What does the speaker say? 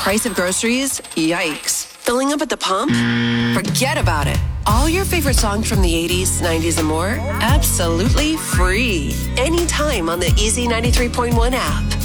price of groceries? Yikes. Filling up at the pump? Forget about it. All your favorite songs from the 80s, 90s, and more? Absolutely free. Anytime on the Easy 93.1 app.